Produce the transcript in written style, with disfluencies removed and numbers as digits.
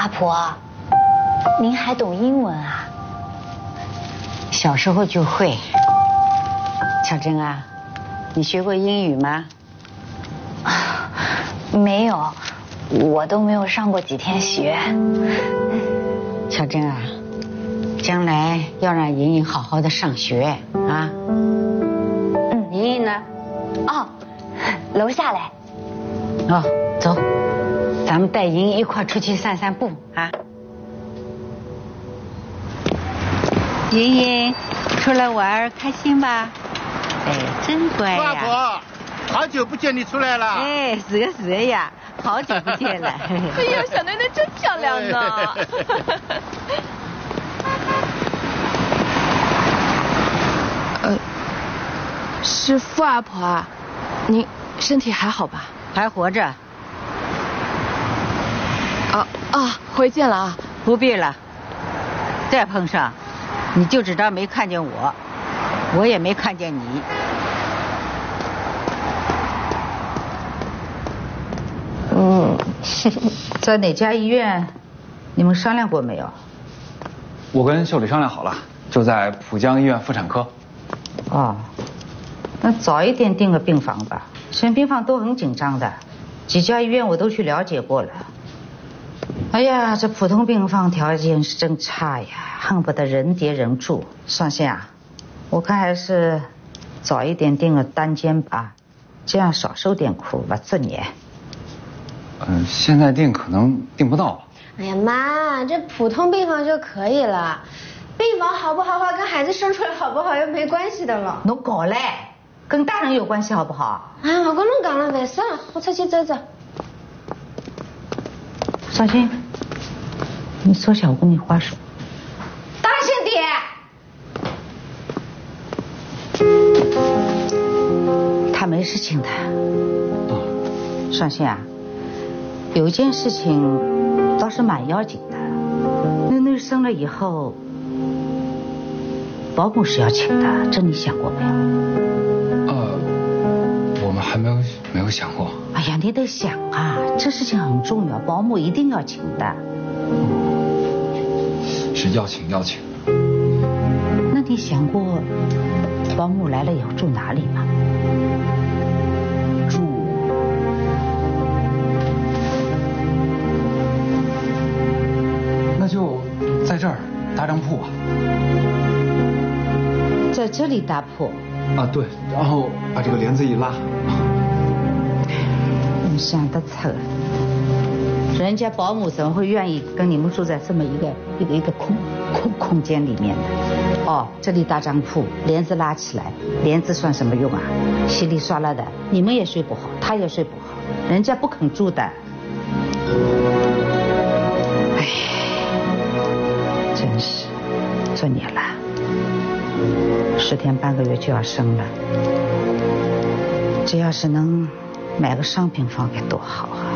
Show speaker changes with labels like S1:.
S1: 阿婆，您还懂英文啊？
S2: 小时候就会。小珍啊，你学过英语吗？
S1: 没有，我都没有上过几天学。
S2: 小珍啊，将来要让莹莹好好的上学啊。莹莹呢？
S1: 哦，楼下来。
S2: 哦，走，咱们带莹莹一块出去散散步啊。莹莹，出来玩开心吧？哎，真乖呀！
S3: 阿婆，好久不见你出来了。
S2: 哎，是个呀，好久不见了。
S4: 哎呀，小囡囡真漂亮呢。是傅阿婆啊，您身体还好吧？
S2: 还活着。
S4: 回见了啊。
S2: 不必了，再碰上，你就只当没看见我，我也没看见你。在哪家医院？你们商量过没有？
S5: 我跟秀丽商量好了，就在浦江医院妇产科。
S2: 哦，那早一点订个病房吧。现在病房都很紧张的，几家医院我都去了解过了。哎呀，这普通病房条件是真差呀，恨不得人叠人住。上线啊，我看还是早一点订个单间吧，这样少受点苦吧，这年。
S5: 现在订可能订不到了。
S6: 哎呀妈，这普通病房就可以了，病房好不好跟孩子生出来好不好又没关系的了。
S2: 侬搞嘞，跟大人有关系好不好？
S6: 啊，我跟侬讲了，没事，我出去走走。
S2: 小心，你说小姑你话说。当心点。他没事情的。双心啊，有一件事情倒是蛮要紧的。囡囡生了以后，保姆是要请的，这你想过没有？
S5: 我们还没有想过。
S2: 哎呀，你得想啊，这事情很重要，保姆一定要请的。
S5: 是要请。
S2: 那你想过保姆来了以后住哪里吗？
S5: 那就在这儿搭张铺啊。
S2: 在这里搭铺。
S5: 对，然后把这个帘子一拉。
S2: 你想得出，人家保姆怎么会愿意跟你们住在这么一个空间里面的？哦，这里搭张铺，帘子拉起来，帘子算什么用啊？稀里刷啦的，你们也睡不好，他也睡不好，人家不肯住的。哎，真是，这年了，10天半个月就要生了，这要是能买个商品房该多好啊！